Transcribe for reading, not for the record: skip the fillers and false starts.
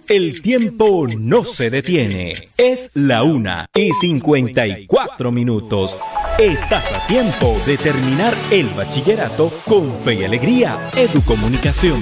El tiempo no se detiene. Es la 1:54. Estás a tiempo de terminar el bachillerato con fe y alegría. Educomunicación.